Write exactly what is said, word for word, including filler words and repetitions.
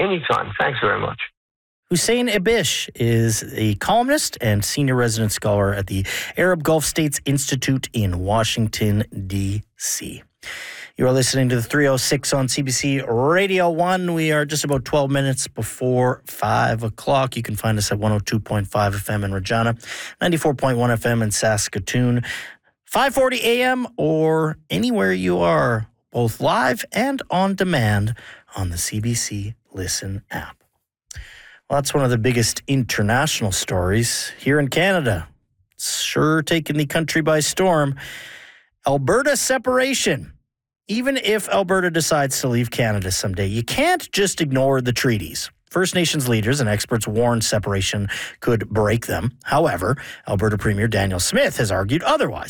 Anytime. Thanks very much. Hussein Ibish is a columnist and senior resident scholar at the Arab Gulf States Institute in Washington, D C You are listening to the three oh six on C B C Radio one. We are just about twelve minutes before five o'clock. You can find us at one oh two point five F M in Regina, ninety-four point one F M in Saskatoon, five forty A M, or anywhere you are, both live and on demand on the C B C Listen app. Well, that's one of the biggest international stories here in Canada. It's sure taking the country by storm. Alberta separation. Even if Alberta decides to leave Canada someday, you can't just ignore the treaties. First Nations leaders and experts warned separation could break them. However, Alberta Premier Daniel Smith has argued otherwise.